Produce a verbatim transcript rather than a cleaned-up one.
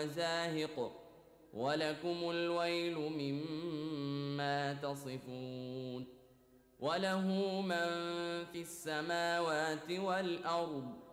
وهو زاهق ولكم الويل مما تصفون وله من في السماوات والأرض